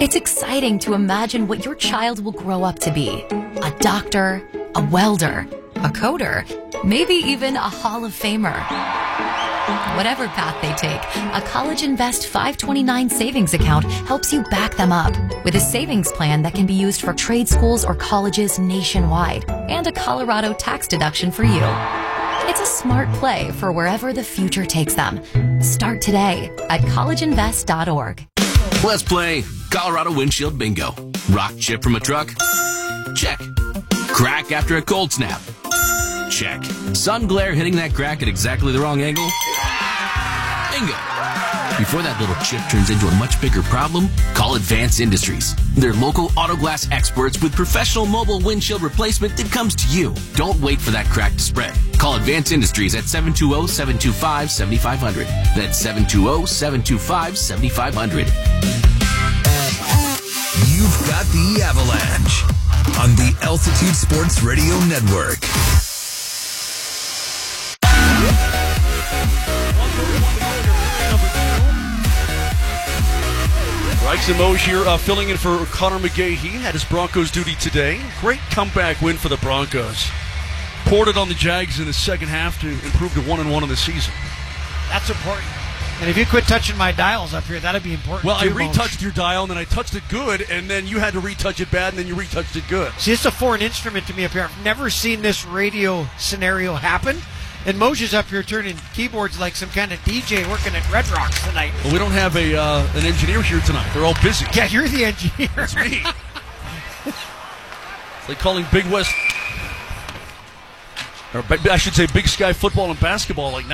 It's exciting to imagine what your child will grow up to be. A doctor, a welder, a coder, maybe even a Hall of Famer. Whatever path they take, a College Invest 529 savings account helps you back them up with a savings plan that can be used for trade schools or colleges nationwide and a Colorado tax deduction for you. It's a smart play for wherever the future takes them. Start today at collegeinvest.org. Let's play Colorado Windshield Bingo. Rock chip from a truck? Check. Crack after a cold snap? Check. Sun glare hitting that crack at exactly the wrong angle? Bingo. Before that little chip turns into a much bigger problem, call Advance Industries. They're local auto glass experts with professional mobile windshield replacement that comes to you. Don't wait for that crack to spread. Call Advance Industries at 720-725-7500. That's 720-725-7500. You've got the Avalanche on the Altitude Sports Radio Network. Reichs and Moj here filling in for Connor McGahey. He had his Broncos duty today. Great comeback win for the Broncos. Poured it on the Jags in the second half to improve to 1-1 in the season. That's important. And if you quit touching my dials up here, that'd be important. Well, too, I retouched your dial, and then I touched it good, and then you had to retouch it bad, and then you retouched it good. See, it's a foreign instrument to me up here. I've never seen this radio scenario happen. And Moj is up here turning keyboards like some kind of DJ working at Red Rocks tonight. Well, we don't have an engineer here tonight. They're all busy. Yeah, you're the engineer. That's me. It's like calling Big West, or I should say Big Sky football and basketball like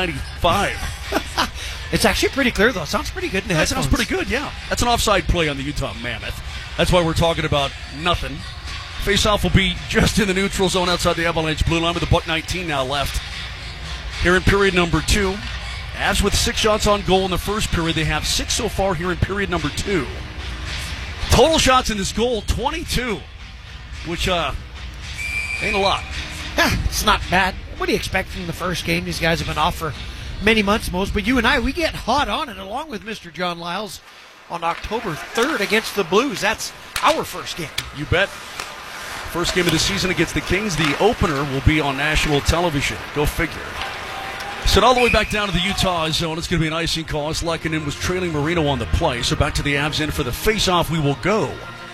1995. It's actually pretty clear, though. It sounds pretty good in the headphones. That sounds pretty good, yeah. That's an offside play on the Utah Mammoth. That's why we're talking about nothing. Face-off will be just in the neutral zone outside the Avalanche blue line with a $1:19 now left. Here in period number 2, Avs with 6 shots on goal in the first period. They have 6 so far here in period number 2. Total shots in this goal, 22, which ain't a lot. It's not bad. What do you expect from the first game? These guys have been off for many months, most. But you and I, we get hot on it along with Mr. John Lyles on October 3rd against the Blues. That's our first game. You bet. First game of the season against the Kings. The opener will be on national television. Go figure. Sent all the way back down to the Utah zone. It's going to be an icing call. Lehkonen was trailing Marino on the play. So back to the Avs in for the face-off we will go.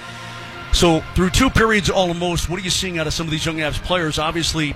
So through 2 periods almost, what are you seeing out of some of these young Avs players? Obviously,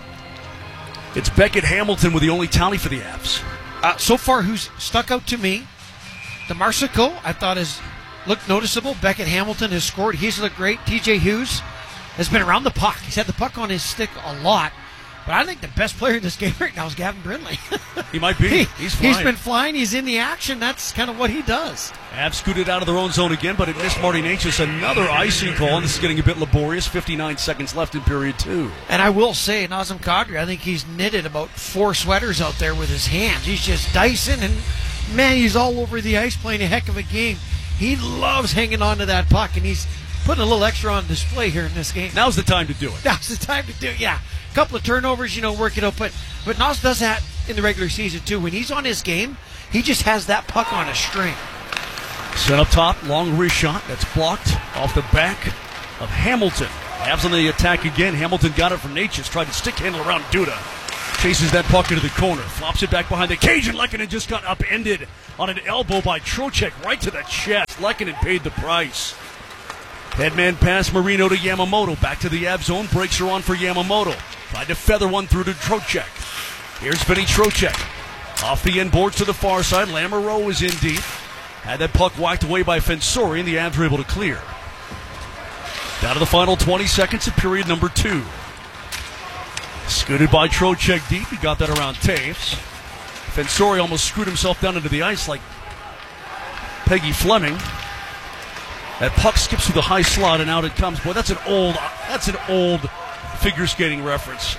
it's Beckett Hamilton with the only tally for the Avs. So far, who's stuck out to me, DeMarsico, I thought has looked noticeable. Beckett Hamilton has scored. He's looked great. TJ Hughes has been around the puck. He's had the puck on his stick a lot. But I think the best player in this game right now is Gavin Brindley. He might be. He's flying. He's been flying. He's in the action. That's kind of what he does. Avs scooted out of their own zone again, but it missed Marty Necas. Another icing call, and this is getting a bit laborious. 59 seconds left in period 2. And I will say, Nazem Kadri, I think he's knitted about 4 sweaters out there with his hands. He's just dicing, and, man, he's all over the ice playing a heck of a game. He loves hanging on to that puck, and he's putting a little extra on display here in this game. Now's the time to do it. Now's the time to do it, yeah. A couple of turnovers, work it out. But Nas does that in the regular season, too. When he's on his game, he just has that puck on a string. Sent up top, long wrist shot. That's blocked off the back of Hamilton. Avs on the attack again. Hamilton got it from Necas. Tried to stick handle around Duda. Chases that puck into the corner. Flops it back behind the cage, and Lehkonen just got upended on an elbow by Trocheck right to the chest. Lehkonen paid the price. Headman pass Marino to Yamamoto. Back to the Avs zone. Breaks are on for Yamamoto. Tried to feather one through to Trocheck. Here's Vinny Trocheck. Off the end boards to the far side. Lamoureux is in deep. Had that puck whacked away by Fensori, and the Avs were able to clear. Down to the final 20 seconds of period number 2. Scooted by Trocheck deep. He got that around Taves. Fensori almost screwed himself down into the ice like Peggy Fleming. That puck skips through the high slot, and out it comes. Boy, that's an old figure skating reference.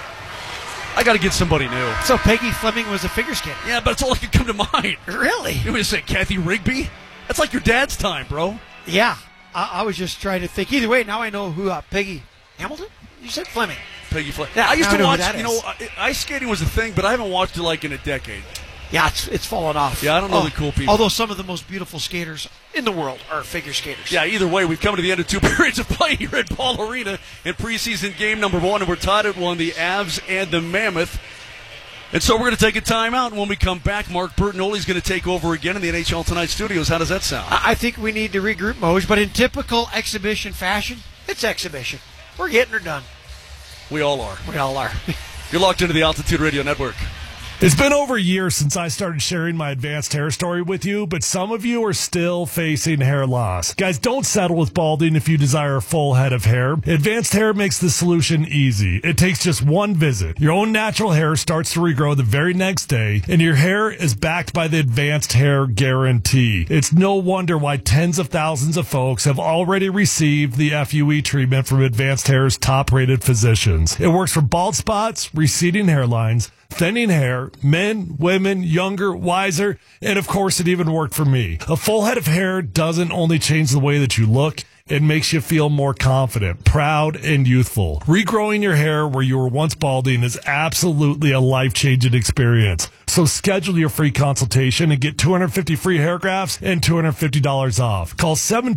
I got to get somebody new. So Peggy Fleming was a figure skater? Yeah, but it's all that could come to mind. Really? You want to say Kathy Rigby? That's like your dad's time, bro. Yeah. I was just trying to think. Either way, now I know who Peggy Hamilton? You said Fleming. Peggy Fleming. Yeah, I used to watch, ice skating was a thing, but I haven't watched it like in a decade. Yeah, it's fallen off. Yeah, I don't know the cool people. Although some of the most beautiful skaters in the world are figure skaters. Yeah, either way, we've come to the end of 2 periods of play here at Ball Arena in preseason game number 1, and we're tied at 1, the Avs and the Mammoth. And so we're going to take a timeout, and when we come back, Mark Bertinoli is going to take over again in the NHL Tonight studios. How does that sound? I think we need to regroup, Moj, but in typical exhibition fashion, it's exhibition. We're getting her done. We all are. We all are. You're locked into the Altitude Radio Network. It's been over a year since I started sharing my advanced hair story with you, but some of you are still facing hair loss. Guys, don't settle with balding if you desire a full head of hair. Advanced Hair makes the solution easy. It takes just one visit. Your own natural hair starts to regrow the very next day, and your hair is backed by the Advanced Hair Guarantee. It's no wonder why tens of thousands of folks have already received the FUE treatment from Advanced Hair's top-rated physicians. It works for bald spots, receding hairlines, thinning hair, men, women, younger, wiser, and of course it even worked for me. A full head of hair doesn't only change the way that you look, it makes you feel more confident, proud, and youthful. Regrowing your hair where you were once balding is absolutely a life-changing experience. So schedule your free consultation and get 250 free hair grafts and $250 off. Call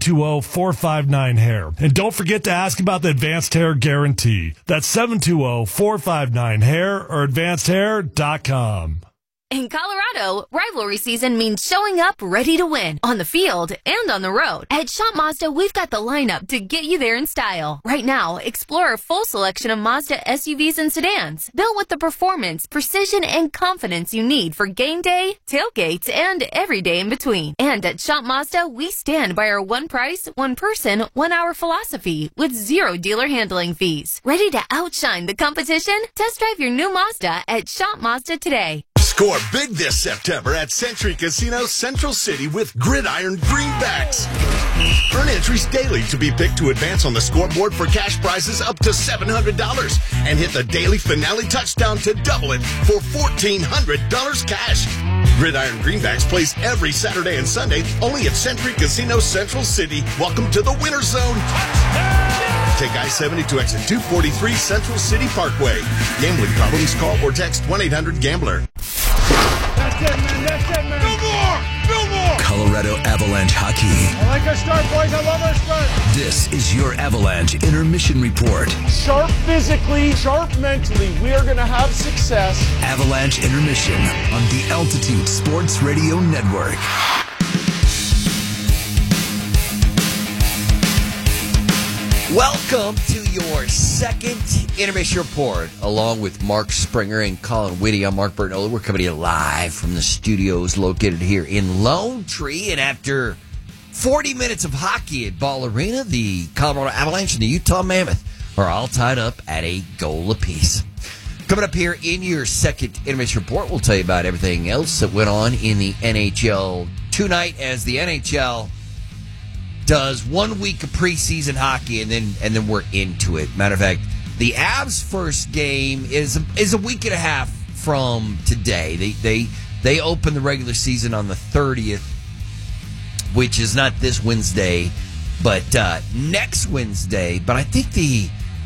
720-459-HAIR. And don't forget to ask about the Advanced Hair Guarantee. That's 720-459-HAIR or advancedhair.com. In Colorado, rivalry season means showing up ready to win on the field and on the road. At Shop Mazda, we've got the lineup to get you there in style. Right now, explore our full selection of Mazda SUVs and sedans, built with the performance, precision, and confidence you need for game day, tailgates, and every day in between. And at Shop Mazda, we stand by our one price, one person, 1 hour philosophy with zero dealer handling fees. Ready to outshine the competition? Test drive your new Mazda at Shop Mazda today. Score big this September at Century Casino Central City with Gridiron Greenbacks. Earn entries daily to be picked to advance on the scoreboard for cash prizes up to $700 and hit the daily finale touchdown to double it for $1,400 cash. Gridiron Greenbacks plays every Saturday and Sunday only at Century Casino Central City. Welcome to the Winter Zone. Take I-70 to exit 243 Central City Parkway. Gambling problems? Call or text 1-800-GAMBLER. That's it, man. That's it, man. No more. Colorado Avalanche hockey. I like our start, boys. I love our start. This is your Avalanche Intermission Report. Sharp physically, sharp mentally. We are going to have success. Avalanche Intermission on the Altitude Sports Radio Network. Welcome to your second Intermission Report, along with Mark Springer and Colin Whitty. I'm Mark Bertinoli. We're coming to you live from the studios located here in Lone Tree. And after 40 minutes of hockey at Ball Arena, the Colorado Avalanche and the Utah Mammoth are all tied up at a goal apiece. Coming up here in your second Intermission Report, we'll tell you about everything else that went on in the NHL tonight as the NHL does 1 week of preseason hockey, and then we're into it. Matter of fact, the Avs' first game is a week and a half from today. They open the regular season on the 30th, which is not this Wednesday, but next Wednesday. But I think the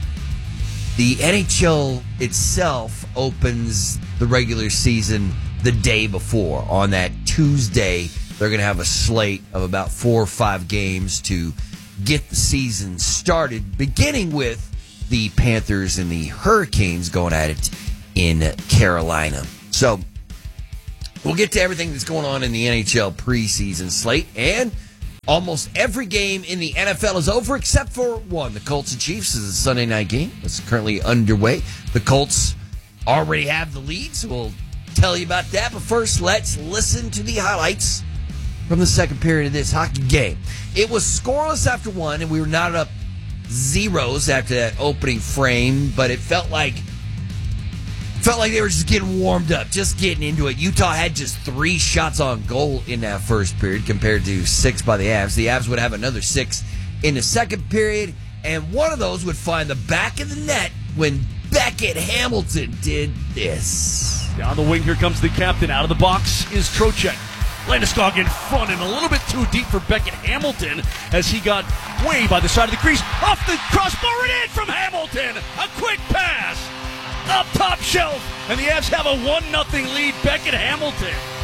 NHL itself opens the regular season the day before, on that Tuesday. They're going to have a slate of about 4 or 5 games to get the season started, beginning with the Panthers and the Hurricanes going at it in Carolina. So we'll get to everything that's going on in the NHL preseason slate, and almost every game in the NFL is over except for one. The Colts and Chiefs is a Sunday night game. It's currently underway. The Colts already have the lead, so we'll tell you about that. But first, let's listen to the highlights from the second period of this hockey game. It was scoreless after one, and we were not up zeros after that opening frame, but it felt like they were just getting warmed up, just getting into it. Utah had just 3 shots on goal in that first period compared to 6 by the Avs. The Avs would have another 6 in the second period, and one of those would find the back of the net when Beckett Hamilton did this. Down the wing, here comes the captain. Out of the box is Trocheck. Landeskog in front and a little bit too deep for Beckett Hamilton as he got way by the side of the crease. Off the crossbar and in from Hamilton. A quick pass. Up top shelf. And the Avs have a 1-0 lead. Beckett Hamilton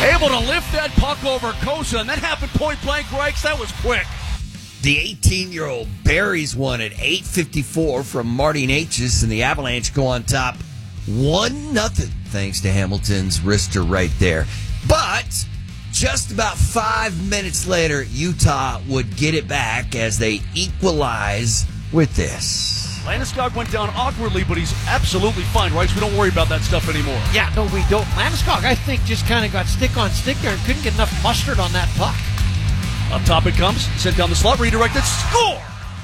Able to lift that puck over Kosa, and that happened point blank, Reichs. That was quick. The 18-year-old buries one at 8:54 from Marty Natchez, and the Avalanche go on top 1-0 thanks to Hamilton's wrister right there. But just about 5 minutes later, Utah would get it back as they equalize with this. Landeskog went down awkwardly, but he's absolutely fine, right? So we don't worry about that stuff anymore. Yeah, no, we don't. Landeskog, I think, just kind of got stick on stick there and couldn't get enough mustard on that puck. Up top it comes, sent down the slot, redirected, score!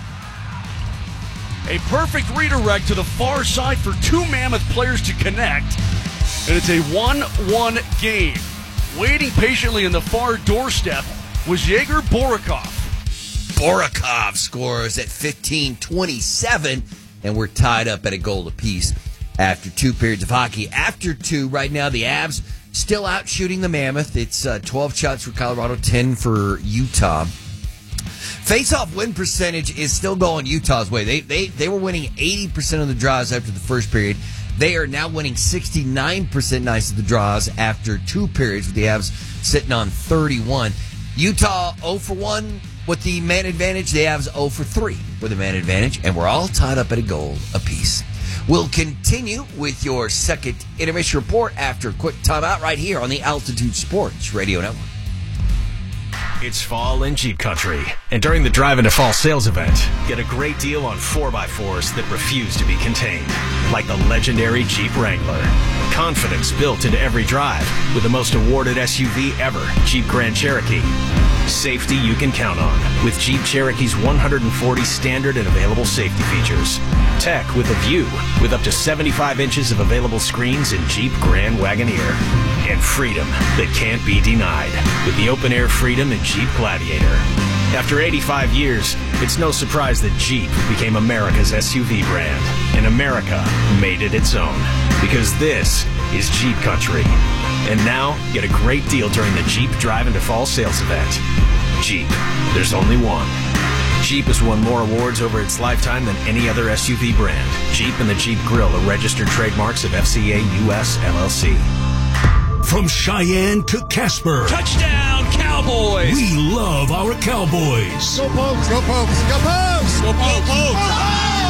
A perfect redirect to the far side for two Mammoth players to connect, and it's a 1-1 game. Waiting patiently in the far doorstep was Yegor Borikov. Borikov scores at 15:27, and we're tied up at a goal apiece after 2 periods of hockey. After 2, right now the Avs still out shooting the Mammoth. It's 12 shots for Colorado, 10 for Utah. Face-off win percentage is still going Utah's way. They were winning 80% of the draws after the first period. They are now winning 69% nice of the draws after 2 periods, with the Avs sitting on 31. Utah 0 for 1 with the man advantage. The Avs 0 for 3 with the man advantage, and we're all tied up at a goal apiece. We'll continue with your second intermission report after a quick timeout right here on the Altitude Sports Radio Network. It's fall in Jeep Country, and during the Drive into Fall sales event, get a great deal on 4x4s that refuse to be contained, like the legendary Jeep Wrangler. Confidence built into every drive with the most awarded SUV ever, Jeep Grand Cherokee. Safety you can count on with Jeep Cherokee's 140 standard and available safety features. Tech with a view with up to 75 inches of available screens in Jeep Grand Wagoneer. And freedom that can't be denied with the open-air Freedom in Jeep Gladiator. After 85 years, it's no surprise that Jeep became America's SUV brand, and America made it its own. Because this is Jeep Country. And now, get a great deal during the Jeep Drive into Fall sales event. Jeep, there's only one. Jeep has won more awards over its lifetime than any other SUV brand. Jeep and the Jeep Grill are registered trademarks of FCA US LLC. From Cheyenne to Casper. Touchdown, Cowboys! We love our Cowboys. Go Pokes, go Pokes, go Pokes! Go Pokes!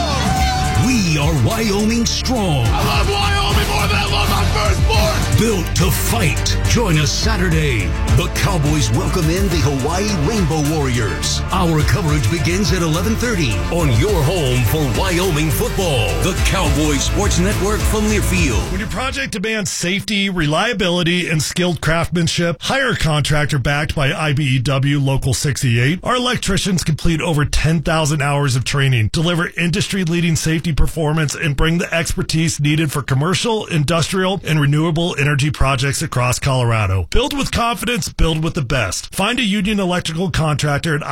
We are Wyoming strong. I love Wyoming more than I love my firstborn! Built to fight. Join us Saturday. The Cowboys welcome in the Hawaii Rainbow Warriors. Our coverage begins at 11:30 on your home for Wyoming football. The Cowboys Sports Network from Learfield. When your project demands safety, reliability, and skilled craftsmanship, hire a contractor backed by IBEW Local 68. Our electricians complete over 10,000 hours of training, deliver industry-leading safety performance, and bring the expertise needed for commercial, industrial, and renewable energy projects across Colorado. Build with confidence, build with the best. Find a Union Electrical contractor at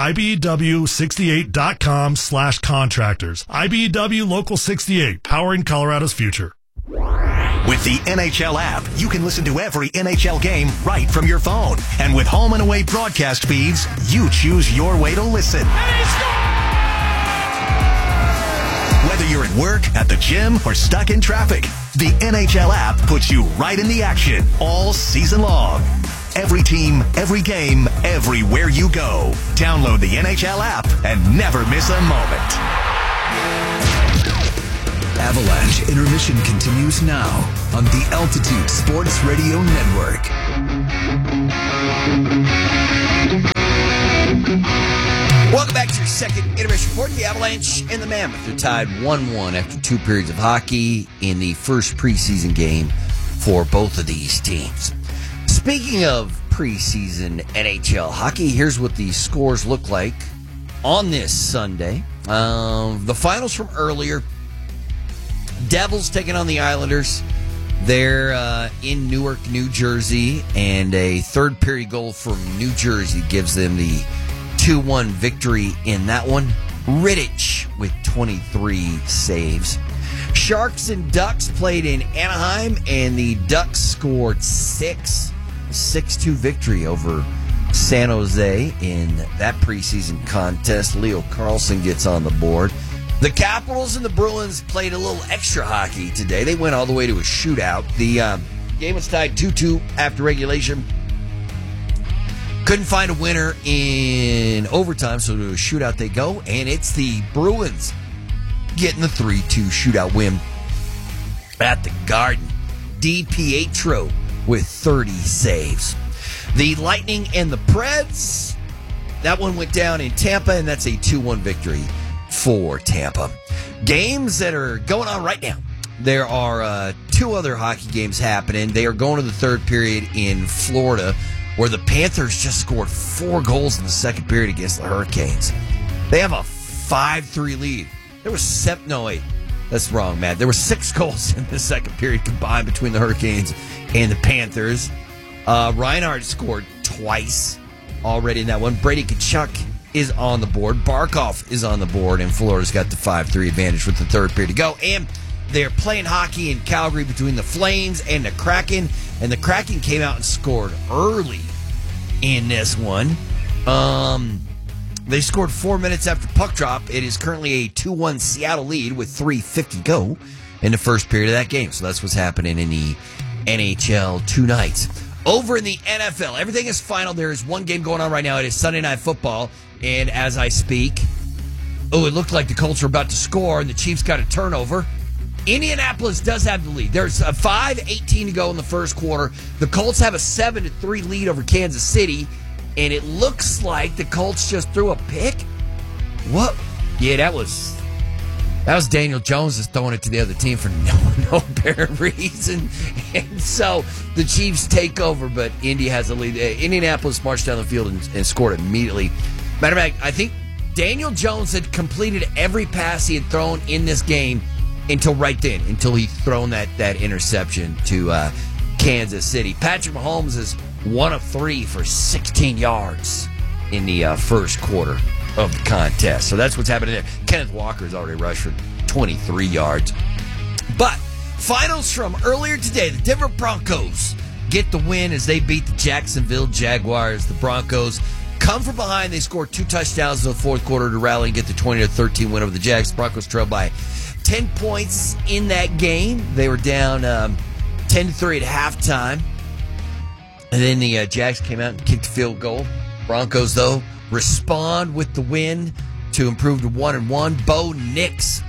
IBEW68.com/contractors. IBEW Local 68, powering Colorado's future. With the NHL app, you can listen to every NHL game right from your phone. And with home and away broadcast feeds, you choose your way to listen. Whether you're at work, at the gym, or stuck in traffic, the NHL app puts you right in the action all season long. Every team, every game, everywhere you go. Download the NHL app and never miss a moment. Avalanche Intermission continues now on the Altitude Sports Radio Network. Welcome back to your second intermission report. The Avalanche and the Mammoth are tied 1-1 after 2 periods of hockey in the first preseason game for both of these teams. Speaking of preseason NHL hockey, here's what the scores look like on this Sunday. The finals from earlier. Devils taking on the Islanders. They're in Newark, New Jersey, and a third period goal from New Jersey gives them the 2-1 victory in that one. Rittich with 23 saves. Sharks and Ducks played in Anaheim, and the Ducks scored 6-2 victory over San Jose in that preseason contest. Leo Carlson gets on the board. The Capitals and the Bruins played a little extra hockey today. They went all the way to a shootout. The game was tied 2-2 after regulation. Couldn't find a winner in overtime, so to a shootout they go, and it's the Bruins getting the 3-2 shootout win at the Garden. DiPietro with 30 saves. The Lightning and the Preds, that one went down in Tampa, and that's a 2-1 victory for Tampa. Games that are going on right now. There are 2 other hockey games happening. They are going to the third period in Florida, where the Panthers just scored 4 goals in the second period against the Hurricanes. They have a 5-3 lead. There was 7. No, wait. That's wrong, Matt. There were 6 goals in the second period combined between the Hurricanes and the Panthers. Reinhart scored twice already in that one. Brady Tkachuk is on the board. Barkov is on the board, and Florida's got the 5-3 advantage with the third period to go. And they're playing hockey in Calgary between the Flames and the Kraken, and the Kraken came out and scored early in this one. They scored 4 minutes after puck drop. It is currently a 2-1 Seattle lead with 3:50 to go in the first period of that game. So that's what's happening in the NHL tonight. Over in the NFL, everything is final. There is one game going on right now. It is Sunday Night Football. And as I speak, it looked like the Colts were about to score, and the Chiefs got a turnover. Indianapolis does have the lead. There's a 5:18 to go in the first quarter. The Colts have a 7-3 lead over Kansas City. And it looks like the Colts just threw a pick. What? Yeah, that was Daniel Jones just throwing it to the other team for no apparent reason. And so the Chiefs take over, but Indy has the lead. Indianapolis marched down the field and scored immediately. Matter of fact, I think Daniel Jones had completed every pass he had thrown in this game until right then, until he thrown that interception to Kansas City. Patrick Mahomes is 1 of 3 for 16 yards in the first quarter of the contest. So that's what's happening there. Kenneth Walker has already rushed for 23 yards. But finals from earlier today, the Denver Broncos get the win as they beat the Jacksonville Jaguars. The Broncos come from behind. They scored 2 touchdowns in the fourth quarter to rally and get the 20-13 win over the Jags. The Broncos trailed by 10 points in that game. They were down 10-3 at halftime. And then the Jags came out and kicked a field goal. Broncos, though, respond with the win to improve to 1-1. Bo Nix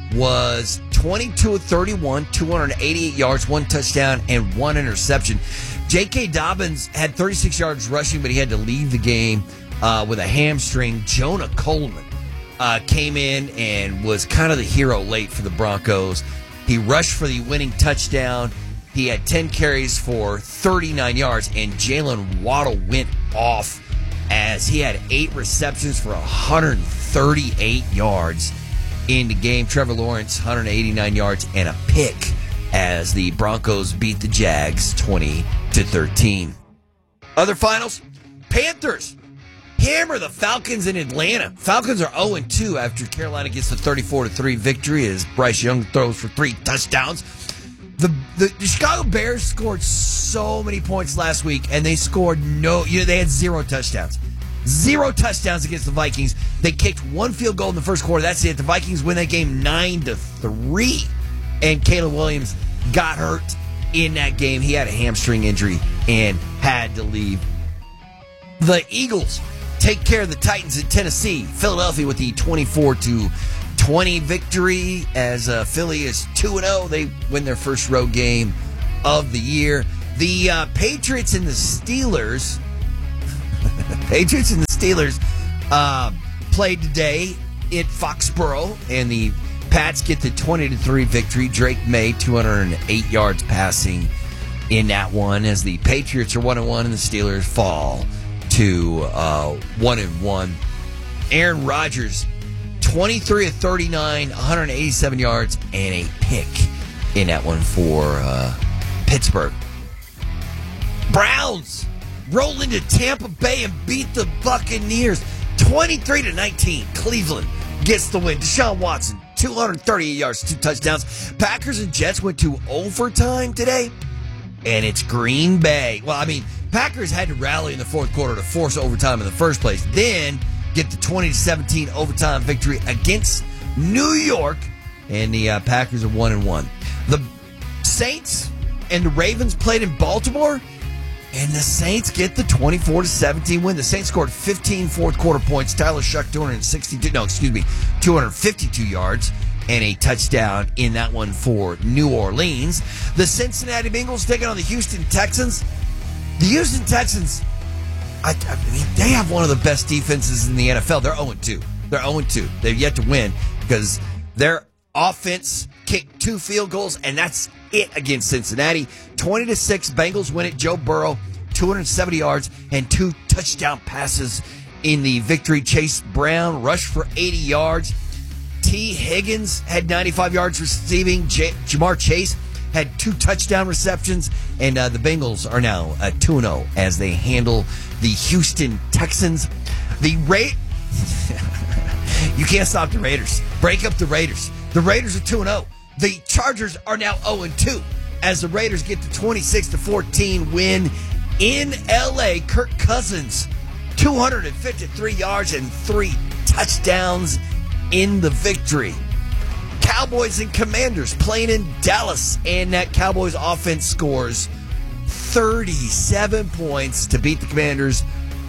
was 22 of 31, 288 yards, 1 touchdown, and 1 interception. J.K. Dobbins had 36 yards rushing, but he had to leave the game with a hamstring. Jonah Coleman came in and was kind of the hero late for the Broncos. He rushed for the winning touchdown. He had 10 carries for 39 yards, and Jalen Waddle went off as he had 8 receptions for 138 yards in the game. Trevor Lawrence, 189 yards and a pick as the Broncos beat the Jags 20-13. Other finals, Panthers hammer the Falcons in Atlanta. Falcons are 0-2 after Carolina gets the 34-3 victory as Bryce Young throws for 3 touchdowns. The Chicago Bears scored so many points last week, and they scored they had 0 touchdowns. 0 touchdowns against the Vikings. They kicked 1 field goal in the first quarter. That's it. The Vikings win that game 9-3. And Caleb Williams got hurt in that game. He had a hamstring injury and had to leave. The Eagles take care of the Titans in Tennessee. Philadelphia with the 24-20 victory as Philly is 2-0. They win their first road game of the year. The Patriots and the Steelers played today at Foxborough, and the Pats get the 20-3 victory. Drake May, 208 yards passing in that one as the Patriots are 1-1 and the Steelers fall to 1-1. Aaron Rodgers, 23 of 39, 187 yards, and a pick in that one for Pittsburgh. Browns roll into Tampa Bay and beat the Buccaneers 23-19. Cleveland gets the win. Deshaun Watson, 238 yards, 2 touchdowns. Packers and Jets went to overtime today, and it's Green Bay. Well, I mean, Packers had to rally in the fourth quarter to force overtime in the first place, then get the 20-17 overtime victory against New York, and the Packers are 1-1. The Saints and the Ravens played in Baltimore. And the Saints get the 24-17 win. The Saints scored 15 fourth-quarter points. Tyler Shuck, 252 yards and a touchdown in that one for New Orleans. The Cincinnati Bengals taking on the Houston Texans. The Houston Texans, I mean, they have one of the best defenses in the NFL. They're 0-2. They're 0-2. They've yet to win because their offense kicked 2 field goals, and that's it against Cincinnati. 20-6, Bengals win it. Joe Burrow, 270 yards and 2 touchdown passes in the victory. Chase Brown rushed for 80 yards. T. Higgins had 95 yards receiving. Jamar Chase had 2 touchdown receptions. And the Bengals are now 2-0 as they handle the Houston Texans. You can't stop the Raiders. Break up the Raiders. The Raiders are 2-0. The Chargers are now 0-2 as the Raiders get the 26-14 win in L.A. Kirk Cousins, 253 yards and 3 touchdowns in the victory. Cowboys and Commanders playing in Dallas, and that Cowboys offense scores 37 points to beat the Commanders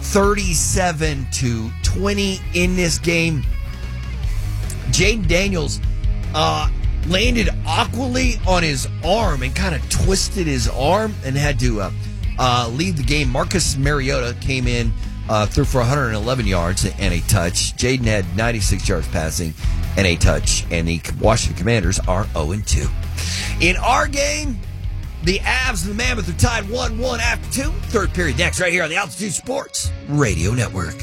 37-20 in this game. Jaden Daniels landed awkwardly on his arm and kind of twisted his arm and had to leave the game. Marcus Mariota came in, threw for 111 yards and a touch. Jaden had 96 yards passing and a touch. And the Washington Commanders are 0-2. In our game, the Avs and the Mammoth are tied 1-1 after 2. Third period next right here on the Altitude Sports Radio Network.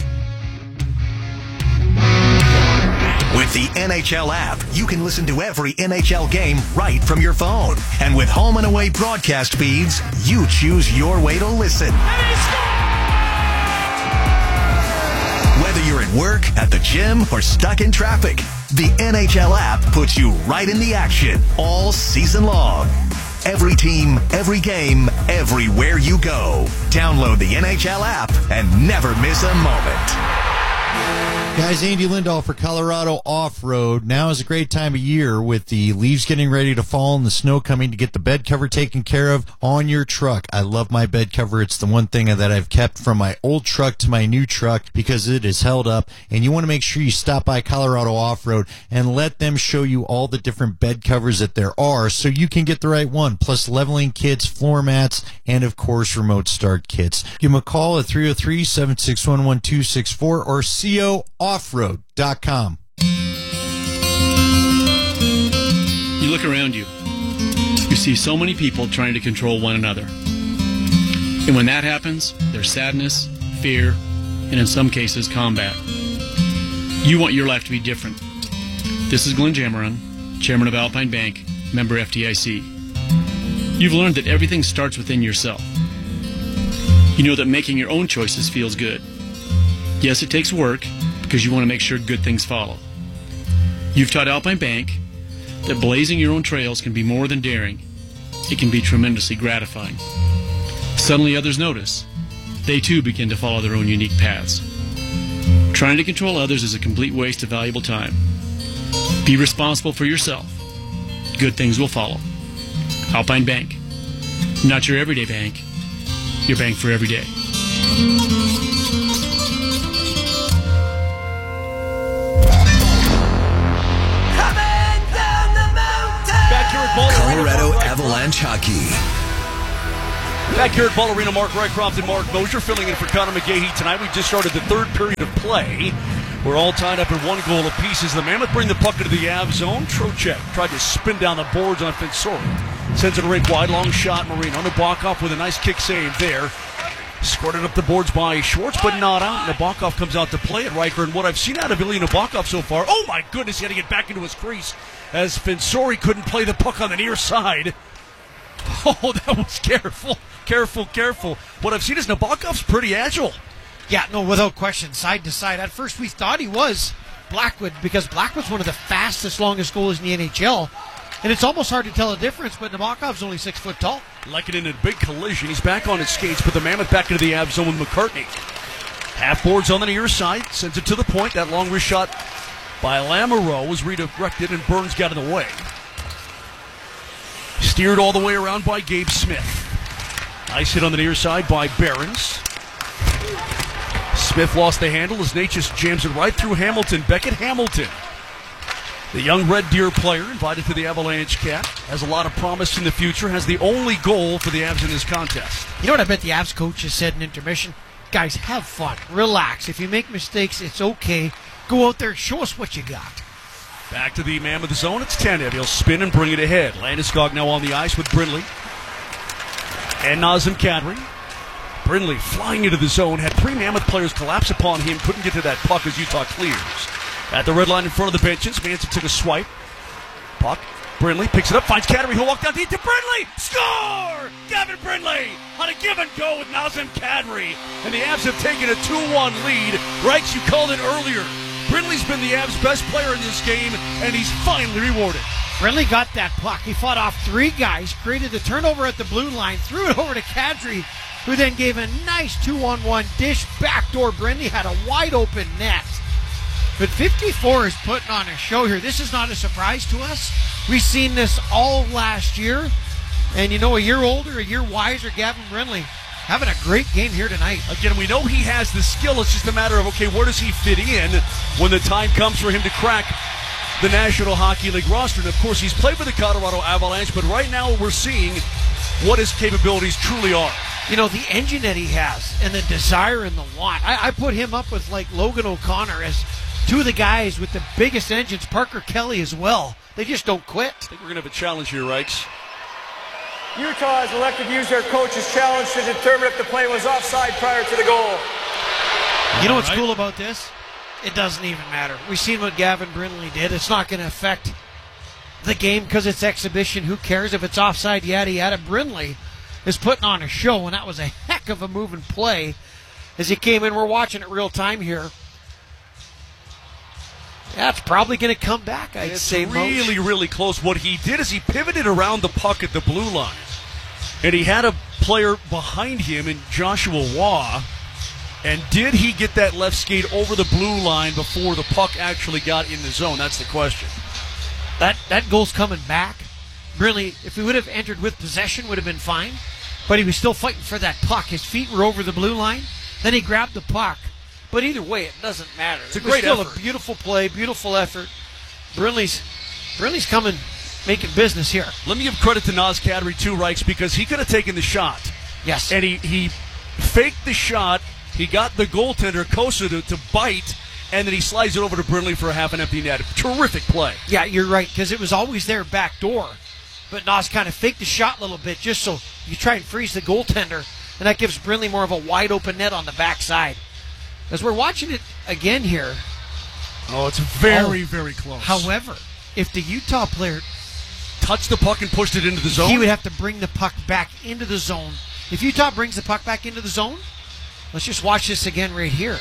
With the NHL app, you can listen to every NHL game right from your phone. And with home and away broadcast feeds, you choose your way to listen. Whether you're at work, at the gym, or stuck in traffic, the NHL app puts you right in the action all season long. Every team, every game, everywhere you go. Download the NHL app and never miss a moment. Guys, Andy Lindahl for Colorado Off-Road. Now is a great time of year with the leaves getting ready to fall and the snow coming to get the bed cover taken care of on your truck. I love my bed cover. It's the one thing that I've kept from my old truck to my new truck because it is held up. And you want to make sure you stop by Colorado Off-Road and let them show you all the different bed covers that there are so you can get the right one. Plus leveling kits, floor mats, and of course remote start kits. Give them a call at 303-761-1264 or COOffroad.com. You look around you. You see so many people trying to control one another. And when that happens, there's sadness, fear, and in some cases, combat. You want your life to be different. This is Glenn Jameron, Chairman of Alpine Bank, member FDIC. You've learned that everything starts within yourself. You know that making your own choices feels good. Yes, it takes work because you want to make sure good things follow. You've taught Alpine Bank that blazing your own trails can be more than daring. It can be tremendously gratifying. Suddenly others notice. They too begin to follow their own unique paths. Trying to control others is a complete waste of valuable time. Be responsible for yourself. Good things will follow. Alpine Bank. Not your everyday bank. Your bank for every day. Colorado Avalanche Hockey. Back here at Ball Arena, Mark Rycroft and Mark Mosier filling in for Connor McGahey tonight. We just started the third period of play. We're all tied up in 1 goal apiece as the Mammoth bring the puck into the Av zone. Trocheck tried to spin down the boards on Fensori. Sends it a rink wide, long shot. Marino Nabokov with a nice kick save there. Squirted up the boards by Schwartz, but not out. Nabokov comes out to play it, Riker. And what I've seen out of Ilya Nabokov so far, oh my goodness, he had to get back into his crease as Fensori couldn't play the puck on the near side. Oh, that was careful. What I've seen is Nabokov's pretty agile. Yeah, no, without question, side to side. At first we thought he was Blackwood because Blackwood's one of the fastest, longest goalies in the NHL. And it's almost hard to tell the difference, but Nabokov's only 6 foot tall. Like it in a big collision. He's back on his skates, but the Mammoth back into the Av zone with McCartney. Half boards on the near side, sends it to the point. That long wrist shot by Lamoureux was redirected, and Burns got in the way. Steered all the way around by Gabe Smith. Nice hit on the near side by Behrens. Smith lost the handle as Natchez jams it right through Hamilton. Beckett Hamilton, the young Red Deer player invited to the Avalanche cap, has a lot of promise in the future, has the only goal for the Avs in this contest. You know what I bet the Avs coach has said in intermission? Guys, have fun. Relax. If you make mistakes, it's okay. Go out there, show us what you got. Back to the man with the zone. It's Tanev. He'll spin and bring it ahead. Landeskog now on the ice with Brindley. And Nazem Kadri. Brindley flying into the zone. Had three Mammoth players collapse upon him. Couldn't get to that puck as Utah clears. At the red line in front of the benches, Manson took a swipe. Puck. Brindley picks it up, finds Kadri. He'll walk down deep to Brindley. Score! Gavin Brindley on a give and go with Nazem Kadri. And the Avs have taken a 2-1 lead. Reichs, you called it earlier. Brindley's been the Avs' best player in this game, and he's finally rewarded. Brindley got that puck. He fought off three guys, created the turnover at the blue line, threw it over to Kadri, who then gave a nice 2-on-1 dish. Backdoor Brindley had a wide open net. But 54 is putting on a show here. This is not a surprise to us. We've seen this all last year. And you know, a year older, a year wiser, Gavin Brindley having a great game here tonight. Again, we know he has the skill. It's just a matter of, okay, where does he fit in when the time comes for him to crack the National Hockey League roster? And, of course, he's played with the Colorado Avalanche, but right now we're seeing what his capabilities truly are. You know, the engine that he has and the desire and the want. I put him up with, like, Logan O'Connor as two of the guys with the biggest engines, Parker Kelly as well. They just don't quit. I think we're going to have a challenge here, Reichs. Utah has elected to use their coach's challenge to determine if the play was offside prior to the goal. You know what's cool about this? It doesn't even matter. We've seen what Gavin Brindley did. It's not going to affect the game because it's exhibition. Who cares if it's offside, yada, yada. Brindley is putting on a show, and that was a heck of a moving play as he came in. We're watching it real time here. That's probably going to come back, I'd say. It's really, really close. What he did is he pivoted around the puck at the blue line. And he had a player behind him in Joshua Waugh. And did he get that left skate over the blue line before the puck actually got in the zone? That's the question. That goal's coming back. Really, if he would have entered with possession, would have been fine. But he was still fighting for that puck. His feet were over the blue line. Then he grabbed the puck. But either way, it doesn't matter. It's a great effort. Still a beautiful play, beautiful effort. Brindley's coming, making business here. Let me give credit to Naz Kadri too, Reichs, because he could have taken the shot. Yes. And he faked the shot. He got the goaltender, Kosa, to bite, and then he slides it over to Brindley for a half an empty net. Terrific play. Yeah, you're right, because it was always there back door. But Naz kind of faked the shot a little bit just so you try and freeze the goaltender, and that gives Brindley more of a wide open net on the backside. As we're watching it again here. Oh, it's very, very close. However, if the Utah player touched the puck and pushed it into the zone, he would have to bring the puck back into the zone. If Utah brings the puck back into the zone, let's just watch this again right here.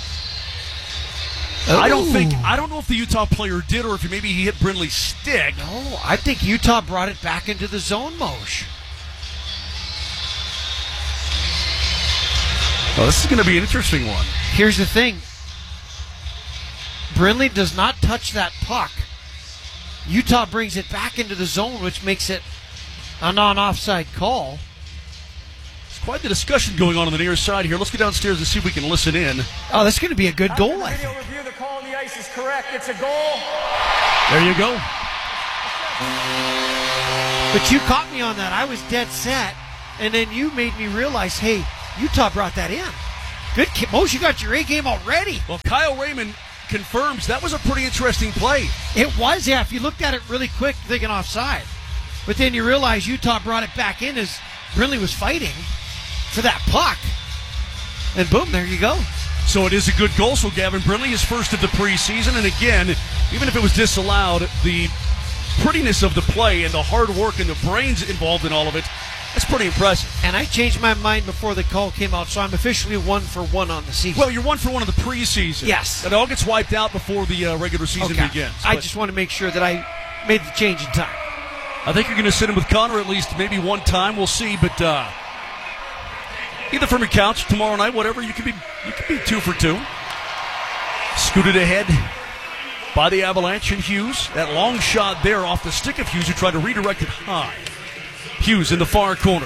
I don't know if the Utah player did or if maybe he hit Brindley's stick. No, I think Utah brought it back into the zone, Moshe. Oh, this is going to be an interesting one. Here's the thing. Brindley does not touch that puck. Utah brings it back into the zone, which makes it a non-offside call. There's quite the discussion going on the near side here. Let's go downstairs and see if we can listen in. Oh, that's going to be a good goal, I think. Review, the call on the ice is correct. It's a goal. There you go. But you caught me on that. I was dead set, and then you made me realize, hey, Utah brought that in. Good. Moshe, you got your A game already. Well, Kyle Raymond confirms that was a pretty interesting play. It was, yeah. If you looked at it really quick, thinking offside. But then you realize Utah brought it back in as Brindley was fighting for that puck. And boom, there you go. So it is a good goal. So Gavin Brindley is first of the preseason. And again, even if it was disallowed, the prettiness of the play and the hard work and the brains involved in all of it, that's pretty impressive. And I changed my mind before the call came out, so I'm officially 1-for-1 on the season. Well, you're 1-for-1 on the preseason. Yes. It all gets wiped out before the regular season begins. I just want to make sure that I made the change in time. I think you're going to sit him with Connor at least maybe one time. We'll see, but either from your couch tomorrow night, whatever, you could be 2 for 2. Scooted ahead by the Avalanche and Hughes. That long shot there off the stick of Hughes, who tried to redirect it high. Hughes in the far corner.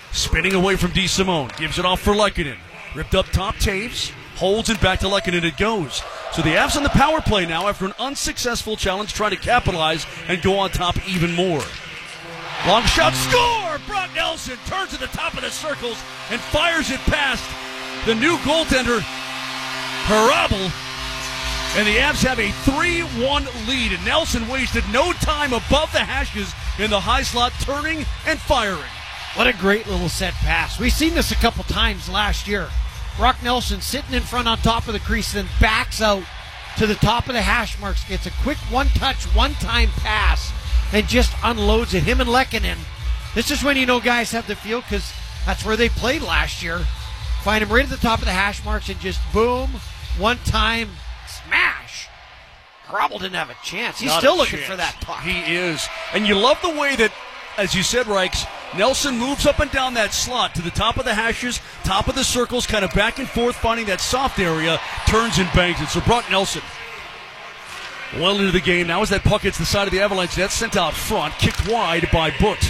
Spinning away from DeSimone. Gives it off for Lehkonen. Ripped up top, Taves. Holds it back to Lehkonen. It goes. So the Avs on the power play now after an unsuccessful challenge, trying to capitalize and go on top even more. Long shot, score! Brock Nelson turns to the top of the circles and fires it past the new goaltender, Hrabal. And the Avs have a 3-1 lead. And Nelson wasted no time above the hashes in the high slot, turning and firing. What a great little set pass. We've seen this a couple times last year. Brock Nelson sitting in front on top of the crease, then backs out to the top of the hash marks, gets a quick one-touch, one-time pass, and just unloads it. Him and Lehkonen. This is when you know guys have the feel, because that's where they played last year. Find him right at the top of the hash marks and just boom, one-time smash. Hrabal didn't have a chance. He's still looking for that puck. He is. And you love the way that, as you said, Reichs, Nelson moves up and down that slot to the top of the hashes, top of the circles, kind of back and forth, finding that soft area, turns and bangs it. So Brock Nelson well into the game now as that puck hits the side of the Avalanche net, sent out front, kicked wide by Butt.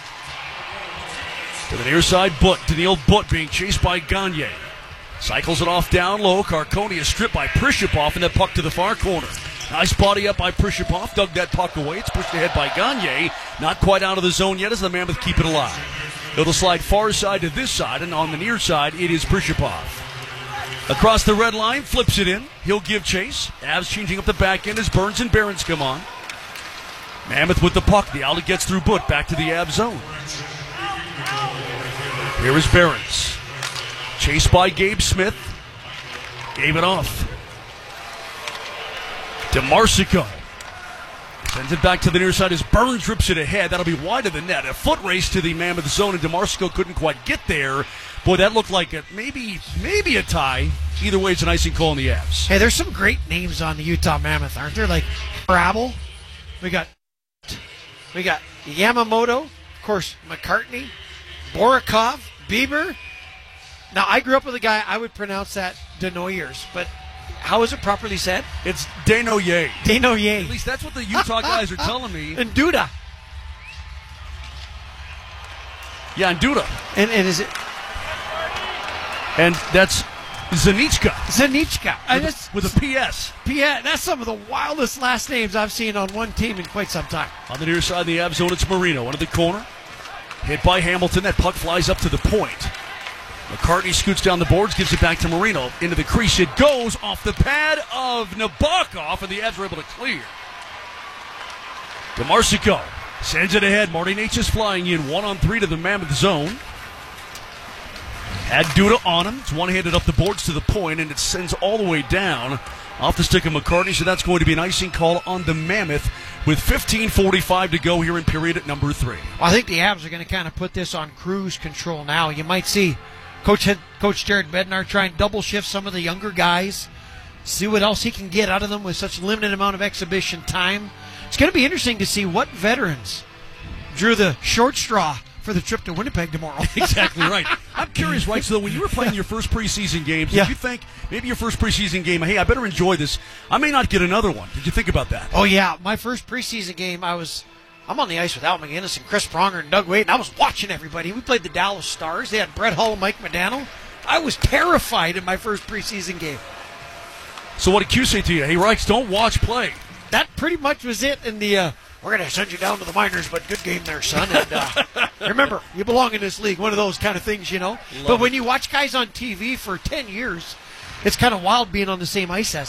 To the near side, Butt. Daniil Butt being chased by Gagne. Cycles it off down low. Carconi is stripped by Prishopov, and that puck to the far corner. Nice body up by Prishopov. Dug that puck away. It's pushed ahead by Gagne. Not quite out of the zone yet as the Mammoth keep it alive. It'll slide far side to this side, and on the near side, it is Prishopov. Across the red line, flips it in. He'll give chase. Avs changing up the back end as Burns and Behrens come on. Mammoth with the puck. The outlet gets through Butt. Back to the Avs zone. Here is Behrens. Chased by Gabe Smith. Gave it off. DeMarsico sends it back to the near side as Burns rips it ahead. That'll be wide of the net. A foot race to the Mammoth zone, and DeMarsico couldn't quite get there. Boy, that looked like maybe a tie. Either way, it's an icing call on the Avs. Hey, there's some great names on the Utah Mammoth, aren't there? Like Hrabal. We got Yamamoto, of course, McCartney, Borikov, Bieber. Now, I grew up with a guy, I would pronounce that Denoyers, but how is it properly said? It's Denoyer. Denoyer. At least that's what the Utah guys are telling me. And Duda. Yeah, and Duda. And is it? And that's Zanichka. Zanichka. With a PS. That's some of the wildest last names I've seen on one team in quite some time. On the near side of the Avs zone, it's Marino into the corner. Hit by Hamilton. That puck flies up to the point. McCartney scoots down the boards, gives it back to Marino. Into the crease. It goes off the pad of Nabokov, and the Avs are able to clear. DeMarsico sends it ahead. Marty Nates is flying in 1-on-3 to the Mammoth zone. Had Duda on him. It's one-handed up the boards to the point, and it sends all the way down off the stick of McCartney. So that's going to be an icing call on the Mammoth with 15:45 to go here in period at number 3. Well, I think the Avs are going to kind of put this on cruise control now. You might see Coach Jared Bednar try and double shift some of the younger guys, see what else he can get out of them with such a limited amount of exhibition time. It's going to be interesting to see what veterans drew the short straw for the trip to Winnipeg tomorrow. Exactly right. I'm curious, right? So when you were playing your first preseason games, did you think maybe your first preseason game, hey, I better enjoy this. I may not get another one. Did you think about that? Oh, yeah. My first preseason game, I'm on the ice with Al McGinnis and Chris Pronger and Doug Wade, and I was watching everybody. We played the Dallas Stars. They had Brett Hull and Mike Modano. I was terrified in my first preseason game. So what did Q say to you? Hey, Reichs, don't watch play. That pretty much was it in the we're going to send you down to the minors, but good game there, son. And remember, you belong in this league. One of those kind of things, you know. But when you watch guys on TV for 10 years, it's kind of wild being on the same ice as